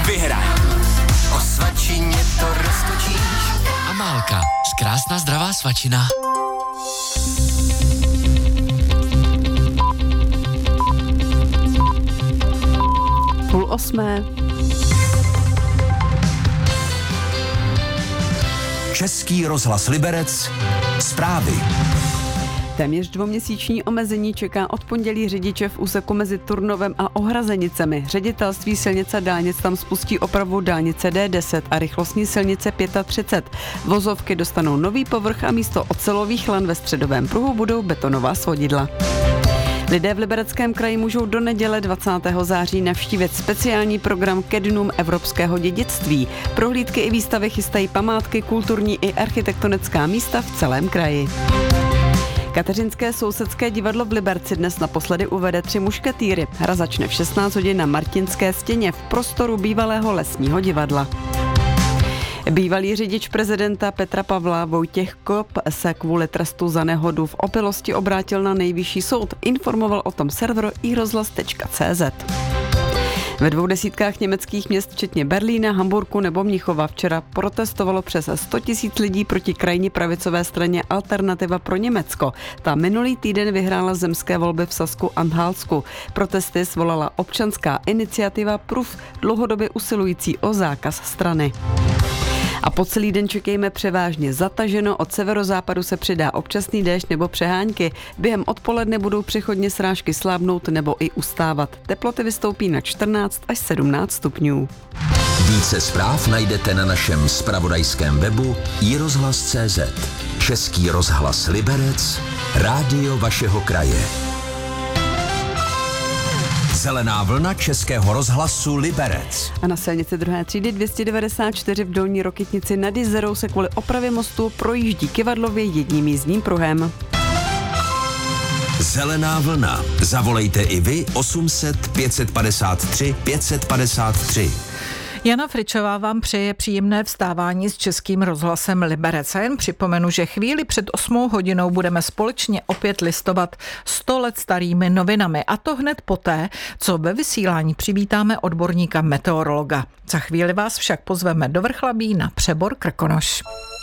vyhraj. O svačině to roztočíš. Amálka, krásná zdravá svačina. Půl osmé. Český rozhlas Liberec. Zprávy. Téměř dvouměsíční omezení čeká od pondělí řidiče v úseku mezi Turnovem a Ohrazenicemi. Ředitelství silnic a dálnic tam spustí opravu dálnice D10 a rychlostní silnice 35. Vozovky dostanou nový povrch a místo ocelových lan ve středovém pruhu budou betonová svodidla. Lidé v Libereckém kraji můžou do neděle 20. září navštívit speciální program ke dnům evropského dědictví. Prohlídky i výstavy chystají památky, kulturní i architektonická místa v celém kraji. Kateřinské sousedské divadlo v Liberci dnes naposledy uvede 3 mušketýry. Hra začne v 16 hodin na Martinské stěně v prostoru bývalého lesního divadla. Bývalý řidič prezidenta Petra Pavla Vojtěch Kop se kvůli trestu za nehodu v opilosti obrátil na nejvyšší soud. Informoval o tom server iRozhlas.cz. Ve 200 německých měst, včetně Berlína, Hamburku nebo Mnichova, včera protestovalo přes 100 000 lidí proti krajně pravicové straně Alternativa pro Německo. Ta minulý týden vyhrála zemské volby v Sasku-Anhaltsku. Protesty svolala občanská iniciativa PRUF, dlouhodobě usilující o zákaz strany. A po celý den čekejme převážně zataženo, od severozápadu se přidá občasný déšť nebo přehánky. Během odpoledne budou přechodně srážky slábnout nebo i ustávat. Teploty vystoupí na 14 až 17 stupňů. Více zpráv najdete na našem zpravodajském webu iRozhlas.cz. Český rozhlas Liberec, rádio vašeho kraje. Zelená vlna Českého rozhlasu Liberec. A na silnici 2. třídy 294 v Dolní Rokytnici nad Jizerou se kvůli opravě mostu projíždí Kyvadlově jedním jízdním pruhem. Zelená vlna. Zavolejte i vy 800 553 553. Jana Fričová vám přeje příjemné vstávání s Českým rozhlasem Liberec. A jen připomenu, že chvíli před 8 hodinou budeme společně opět listovat 100 let starými novinami. A to hned poté, co ve vysílání přivítáme odborníka meteorologa. Za chvíli vás však pozveme do Vrchlabí na přebor Krkonoš.